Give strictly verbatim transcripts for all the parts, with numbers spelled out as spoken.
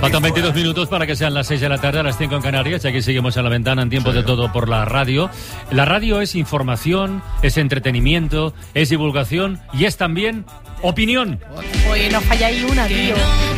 Faltan veintidós minutos para que sean las seis de la tarde, a las cinco en Canarias. Aquí seguimos en La Ventana en Tiempo de Todo por la radio. La radio es información, es entretenimiento, es divulgación y es también opinión. Oye, no falláis una, tío.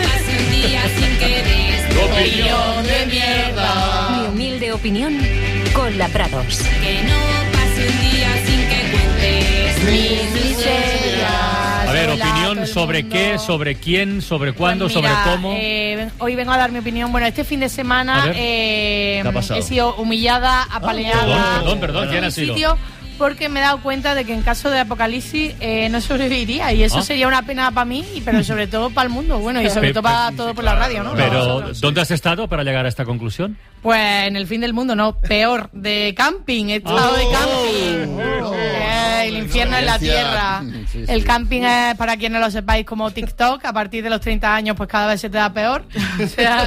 Opinión de mierda. Mi humilde opinión con la Prados. Que no pase un día sin que cuentes mis miserias. A ver, opinión sobre qué, sobre quién, sobre cuándo, Pues mira, sobre cómo. Eh, hoy vengo a dar mi opinión. Bueno, este fin de semana eh, ¿Qué ha pasado? he sido humillada, apaleada. Perdón, perdón, perdón, ¿quién en ha un sido? sitio porque me he dado cuenta de que en caso de apocalipsis eh, no sobreviviría y eso ¿Ah? sería una pena para mí, pero sobre todo para el mundo, bueno, y sobre Pe- todo para todo por la radio, ¿no? Pero, Nosotros. ¿dónde has estado para llegar a esta conclusión? Pues en el fin del mundo, no, peor, de camping, he estado de camping. Eh, el infierno en la tierra. Sí, sí. El camping es, para quienes no lo sepáis, como TikTok. A partir de los treinta años, pues cada vez se te da peor. O sea,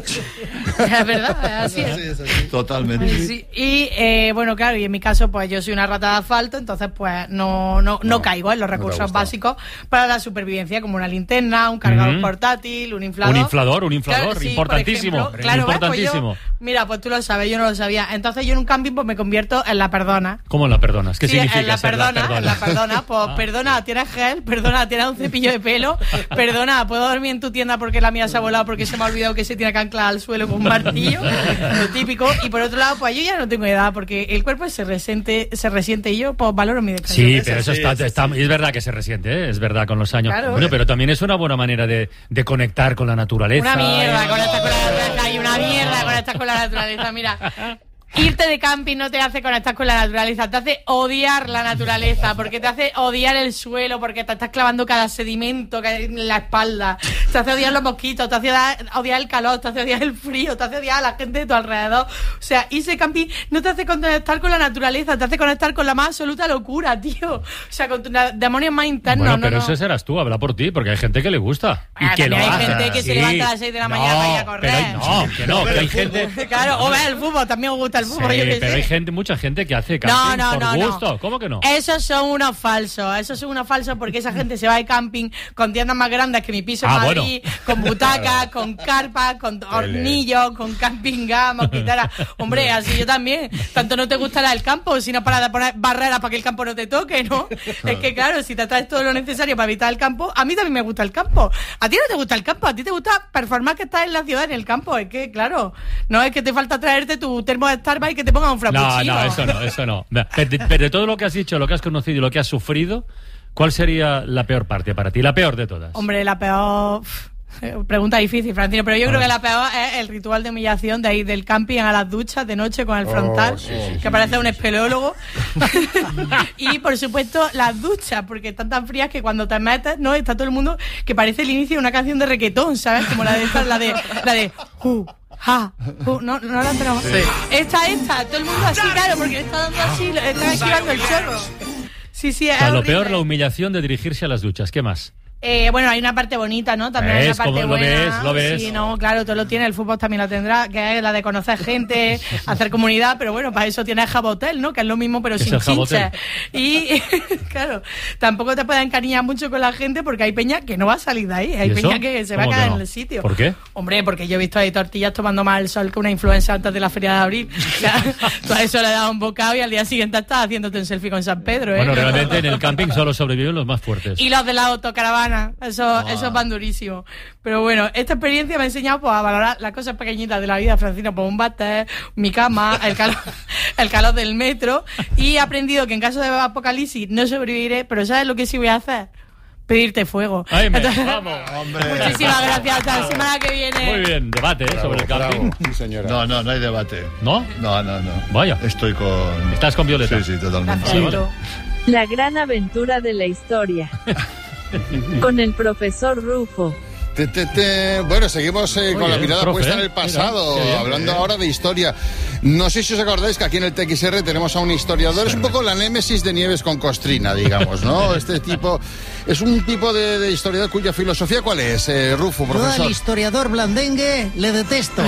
es verdad, es así. ¿eh? Totalmente. Sí, y eh, bueno, claro, y en mi caso, pues yo soy una rata de asfalto, entonces pues no, no, no, No, caigo en los no te ha recursos gustado. básicos para la supervivencia, como una linterna, un cargador Ujú. portátil, un inflador. Un inflador, un inflador, Claro, sí, importantísimo, por ejemplo. Claro, ¿ves? Pues importantísimo. yo- mira, pues tú lo sabes, yo no lo sabía. Entonces yo en un camping pues me convierto en la perdona. ¿Cómo la perdonas? ¿Qué Sí, significa en la ser perdona, la en la perdona, pues Ah. perdona, tienes gel, perdona, tienes un cepillo de pelo, perdona, puedo dormir en tu tienda porque la mía se ha volado porque se me ha olvidado que se tiene que anclar al suelo con un martillo, lo típico. Y por otro lado, pues yo ya no tengo edad porque el cuerpo se resiente, se resiente y yo pues valoro mi descanso. Sí, pero eso sí, está, sí, está- es verdad que se resiente, ¿eh? Es verdad con los años. Claro. Bueno, pero también es una buena manera de, de conectar con la naturaleza. Una mierda ¿eh? conectar con la naturaleza y una mierda conectar con la naturaleza. Mira, irte de camping no te hace conectar con la naturaleza, te hace odiar la naturaleza, porque te hace odiar el suelo, porque te estás clavando cada sedimento que hay en la espalda, te hace odiar los mosquitos, te hace odiar, odiar el calor, te hace odiar el frío, te hace odiar a la gente de tu alrededor. O sea, irse de camping no te hace conectar con la naturaleza, te hace conectar con la más absoluta locura, tío. O sea, con tus na- demonios más internos. Bueno, no, pero no. ese serás tú, habla por ti, porque hay gente que le gusta. Ah, y que lo también hay hace. gente que se levanta a las seis de la mañana para ir a correr. Pero hay- no, que no, que hay gente... Claro, o ver el fútbol, también me gusta el Sí, fútbol, yo qué pero sé. hay gente, mucha gente que hace No, camping no, por no, gusto. no. ¿Cómo que no? Esos son unos falsos, esos son unos falsos porque esa gente se va de camping con tiendas más grandes que mi piso en Ah, Madrid, bueno. con butacas, con carpas, con hornillos, con camping gas, mosquiteras. Hombre, así yo también. Tanto no te gustará el campo, sino para poner barreras para que el campo no te toque, ¿no? Es que claro, si te traes todo lo necesario para evitar el campo, a mí también me gusta el campo. A ti no te gusta el campo, a ti te gusta performar que estás en la ciudad, en el campo. Es que, claro, no es que te falta traerte tu termo de Starbucks y que te ponga un No, frappuccino. no, eso no, eso no. Pero de, pero de todo lo que has dicho, lo que has conocido y lo que has sufrido, ¿cuál sería la peor parte para ti? La peor de todas. Hombre, la peor... Pregunta difícil, Francino, pero yo A creo ver. que la peor es el ritual de humillación de ir del camping a las duchas de noche con el frontal, sí, sí, que parece un espeleólogo. Y, por supuesto, las duchas, porque están tan frías que cuando te metes, ¿no? Está todo el mundo que parece el inicio de una canción de reggaetón, ¿sabes? Como la de esta, la de... La de uh, ja, uh, no, no la tenemos. Esta, esta, todo el mundo así, claro, porque le está dando así, le está esquivando el chorro. Sí, sí, es O sea, lo horrible. peor, la humillación de dirigirse a las duchas. ¿Qué más? Eh, bueno, hay una parte bonita, ¿no? También hay ¿Ves? una parte ¿Cómo lo buena. ves? ¿Lo ves? Sí, no, claro, todo lo tiene. El fútbol también lo tendrá, que es la de conocer gente, hacer comunidad, pero bueno, para eso tienes Jabotel, ¿no? Que es lo mismo, pero Es sin el Jabotel. chinches. Y, claro, tampoco te puedes encariñar mucho con la gente porque hay peña que no va a salir de ahí. Hay ¿Y eso? peña que se va a ¿Cómo que quedar no? en el sitio. ¿Por qué? Hombre, porque yo he visto ahí tortillas tomando más el sol que una influencer antes de la feria de abril. O sea, tú a eso le das un bocado y al día siguiente estás haciéndote un selfie con San Pedro, ¿eh? Bueno, realmente en el camping solo sobreviven los más fuertes. Y los de la autocaravana, eso, esos van durísimos. Pero bueno, esta experiencia me ha enseñado pues, a valorar las cosas pequeñitas de la vida, Francina, pues un váter, mi cama, el calor, el calor del metro, y he aprendido que en caso de apocalipsis no sobreviviré, pero ¿sabes lo que sí voy a hacer? Pedirte fuego. Ay, me- Entonces, vamos. Hombre. muchísimas gracias, hasta la semana que viene. Muy bien, debate ¿eh? sobre el camping. Sí, señora. No, no, no hay debate. ¿No? No, no, no. Vaya. Estoy con... Estás con Violeta. Sí, sí, totalmente. Gracias. Vale, vale. La gran aventura de la historia. Con el profesor Rufo. Te, te, te. Bueno, seguimos eh, Muy con la bien, mirada profe, puesta en el mira, pasado, qué bien, hablando qué bien. ahora de historia. No sé si os acordáis que aquí en el T X R tenemos a un historiador, es un poco la némesis de Nieves con Costrina, digamos, ¿no? Este tipo es un tipo de, de historiador cuya filosofía, ¿cuál es, eh, Rufo, Yo profesor? al historiador blandengue le detesto.